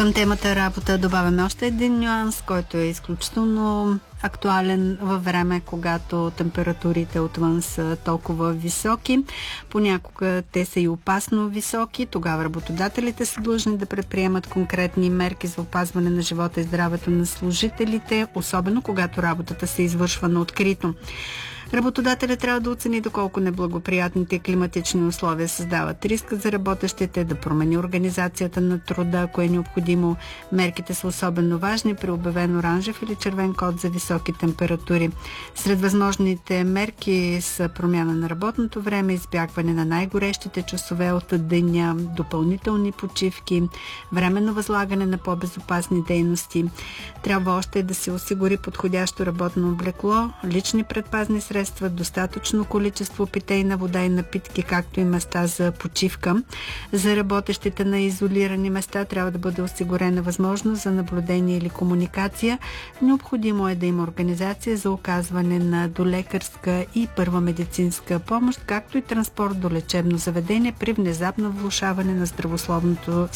Към темата работа добавяме още един нюанс, който е изключително актуален във време, когато температурите отвън са толкова високи. Понякога те са и опасно високи. Тогава работодателите са длъжни да предприемат конкретни мерки за опазване на живота и здравето на служителите, особено когато работата се извършва на открито. Работодателят трябва да оцени доколко неблагоприятните климатични условия създават риск за работещите, да промени организацията на труда, ако е необходимо. Мерките са особено важни при обявен оранжев или червен код за високи температури. Сред възможните мерки са промяна на работното време, избягване на най-горещите часове от деня, допълнителни почивки, временно възлагане на по-безопасни дейности. Трябва още да се осигури подходящо работно облекло, лични предпазни средства, достатъчно количество питейна вода и напитки, както и места за почивка. За работещите на изолирани места трябва да бъде осигурена възможност за наблюдение или комуникация. Необходимо е да има организация за оказване на долекарска и първа медицинска помощ, както и транспорт до лечебно заведение при внезапно влошаване на здравословното